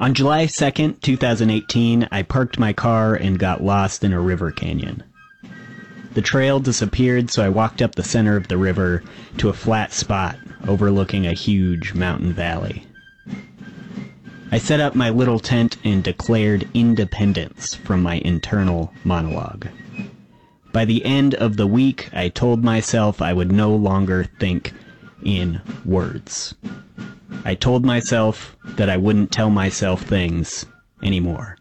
On July 2nd, 2018, I parked my car and got lost in a river canyon. The trail disappeared, so I walked up the center of the river to a flat spot overlooking a huge mountain valley. I set up my little tent and declared independence from my internal monologue. By the end of the week, I told myself I would no longer think in words. I told myself that I wouldn't tell myself things anymore.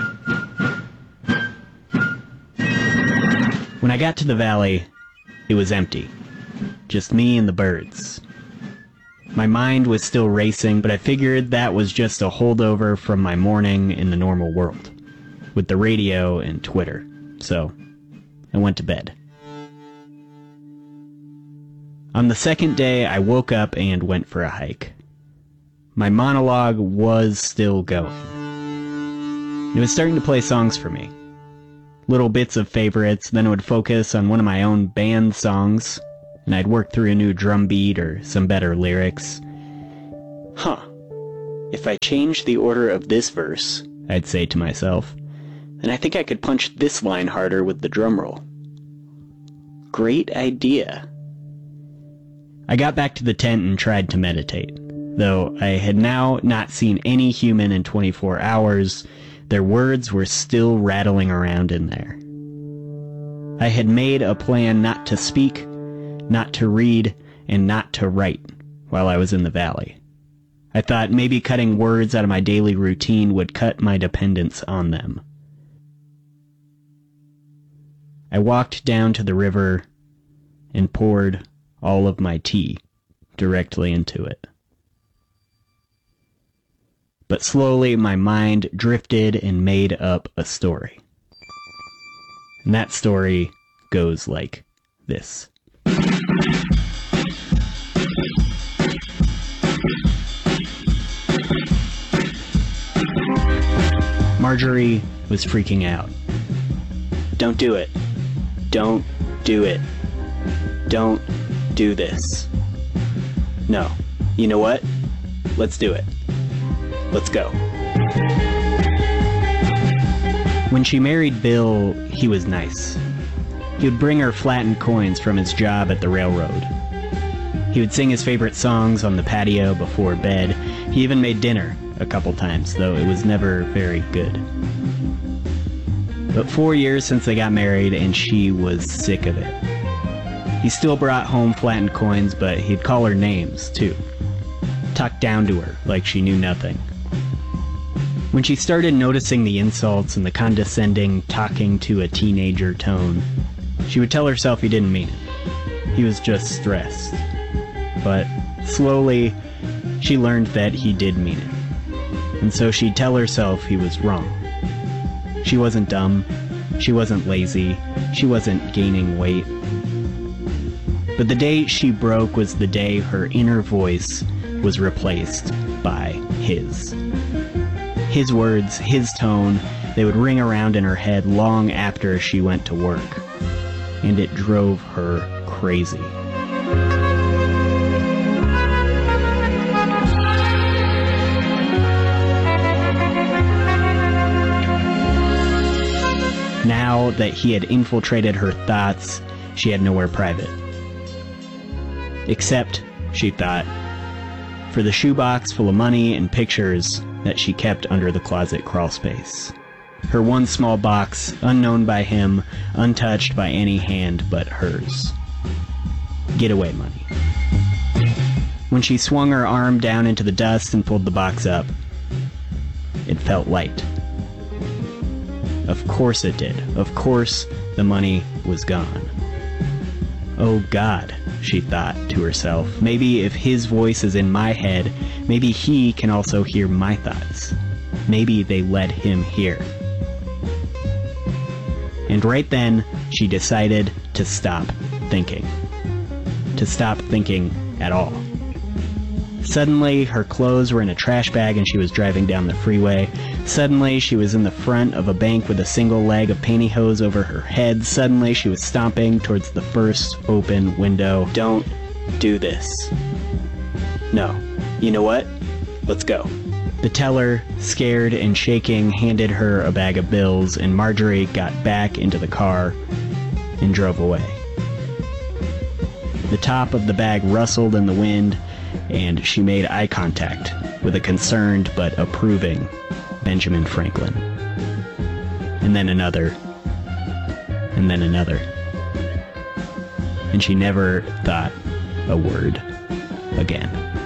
When I got to the valley, it was empty. Just me and the birds. My mind was still racing, but I figured that was just a holdover from my morning in the normal world, with the radio and Twitter. So, I went to bed. On the second day, I woke up and went for a hike. My monologue was still going. It was starting to play songs for me. Little bits of favorites, then it would focus on one of my own band songs, and I'd work through a new drum beat or some better lyrics. If I change the order of this verse, I'd say to myself, then I think I could punch this line harder with the drum roll. Great idea. I got back to the tent and tried to meditate. Though I had now not seen any human in 24 hours, their words were still rattling around in there. I had made a plan not to speak, not to read, and not to write while I was in the valley. I thought maybe cutting words out of my daily routine would cut my dependence on them. I walked down to the river and poured all of my tea directly into it. But slowly my mind drifted and made up a story. And that story goes like this. Marjorie was freaking out. Don't do it. Don't do it. Don't do this. No. You know what? Let's do it. Let's go. When she married Bill, he was nice. He would bring her flattened coins from his job at the railroad. He would sing his favorite songs on the patio before bed. He even made dinner a couple times, though it was never very good. But 4 years since they got married, and she was sick of it. He still brought home flattened coins, but he'd call her names, too. Talk down to her like she knew nothing. When she started noticing the insults and the condescending, talking to a teenager tone, she would tell herself he didn't mean it. He was just stressed. But slowly, she learned that he did mean it. And so she'd tell herself he was wrong. She wasn't dumb. She wasn't lazy. She wasn't gaining weight. But the day she broke was the day her inner voice was replaced by his. His words, his tone, they would ring around in her head long after she went to work. And it drove her crazy. Now that he had infiltrated her thoughts, she had nowhere private. Except, she thought, for the shoebox full of money and pictures that she kept under the closet crawlspace. Her one small box, unknown by him, untouched by any hand but hers. Getaway money. When she swung her arm down into the dust and pulled the box up, it felt light. Of course it did. Of course the money was gone. Oh God, she thought to herself. Maybe if his voice is in my head, maybe he can also hear my thoughts. Maybe they led him here. And right then, she decided to stop thinking. To stop thinking at all. Suddenly, her clothes were in a trash bag and she was driving down the freeway. Suddenly, she was in the front of a bank with a single leg of pantyhose over her head. Suddenly, she was stomping towards the first open window. Don't do this. No. You know what? Let's go. The teller, scared and shaking, handed her a bag of bills, and Marjorie got back into the car and drove away. The top of the bag rustled in the wind, and she made eye contact with a concerned but approving Benjamin Franklin. And then another. And then another. And she never thought a word again.